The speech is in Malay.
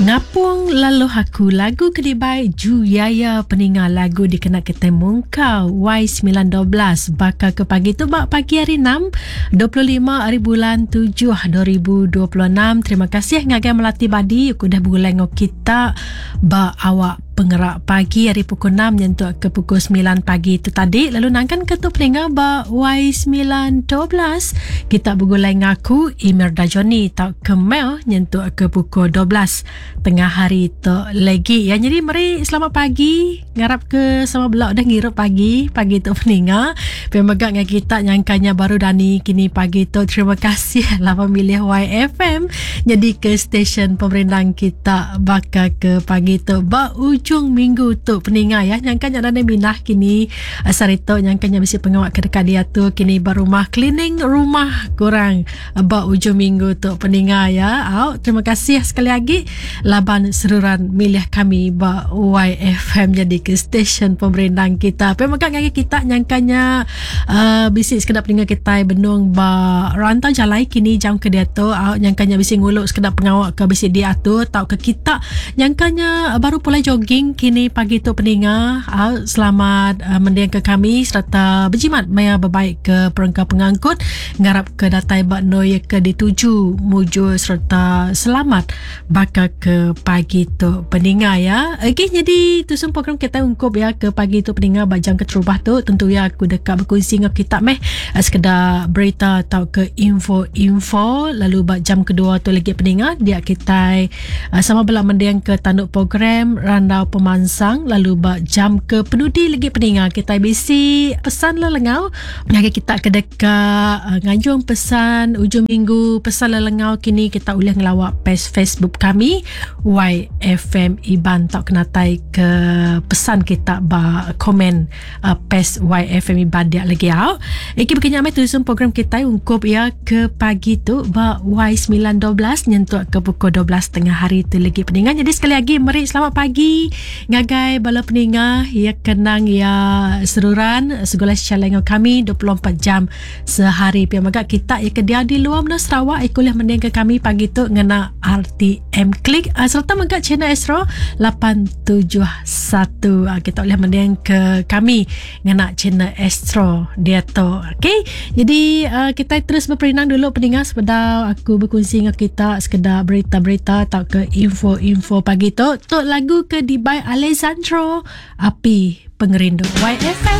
Ngapung lalu aku lagu Kedibai Ju Yaya peningal lagu dikena ke Temungkau Y912 bakal ke pagi tu bak pagi hari 6 25 hari bulan 7 2026. Terima kasih ngagai melatih badi aku dah bergulai ngok kita bak awak penggerak pagi hari pukul 6 nyentuh ke pukul 9 pagi itu tadi. Lalu nangkan ke tu peningal bak Y912 kita bergulai ngaku Imelda Johnny tak ke Mel nyentuh ke pukul 12 tengah hari tu lagi ya. Jadi mari selamat pagi ngarap ke sama belak dah ngirup pagi tu peningal pemegak dengan kita nyangkanya baru Dani kini pagi tu. Terima kasih lah pemilih YFM jadi ke stesen pemerintah kita bakal ke pagi tu bak ujung minggu tu peningal ya. Nyangkanya Dani minah kini sarito nyangkanya mesti pengawak ke dekat dia tu kini berumah cleaning rumah kurang bak ujung minggu tu peningal ya. Terima kasih sekali lagi laban seruran milih kami ba YFM jadi ke stesen pemerintah kita. Pemegak dengan kita nyangkanya bisik sekedap peninggal kita benung ba rantau jalai kini jam ke dia tu nyangkanya bisik nguluk sekedap pengawak ke bisik dia tu tau ke kita nyangkanya baru pulai jogging kini pagi tu peninggal. Selamat mendiang ke kami serta berjimat maya berbaik ke perangkat pengangkut ngarap ke datai bak noy ke dituju muju serta selamat bakal ke pagi tu peninggal ya. Okey, jadi tu semua program kita ungkup ya ke pagi tu peninggal bak jam keterubah tu. Tentu ya aku dekat berkongsi dengan kita sekedar berita atau ke info lalu bak jam kedua tu lagi peninggal dia kita sama bela mendiang ke tanduk program Randau Pemansang lalu bak jam ke penudi lagi peninggal kita bisi pesan lelengau ngagai kita ke dekat ngajung pesan ujung minggu pesan lelengau kini kita boleh ngelawak page Facebook kami YFM Iban tak kenatai ke pesan kita ba komen page YFM Iban dia lagi ya. Iki berkenaan tu program kita ungkup ya ke pagi tu ba Y912 nyentuh ke pukul 12 tengah hari tu lagi peninggal. Jadi sekali lagi mari selamat pagi ngagai bala peninggal ya kenang ya seruran segala challenge kami 24 jam sehari pemegak kita ya ke dia di luar Menara Sarawak ikulah mendiang ke kami pagi tu ngena RTM Klik serta megak channel Astro 871 kita boleh mendiang ke kami ngena channel Astro dia tu. Okey, jadi kita terus berperinang dulu peninggal sekedar aku berkongsi dengan kita sekedar berita-berita tak ke info pagi tu. Tok lagu ke Dibai Alessandro Api Pengerindu YFM.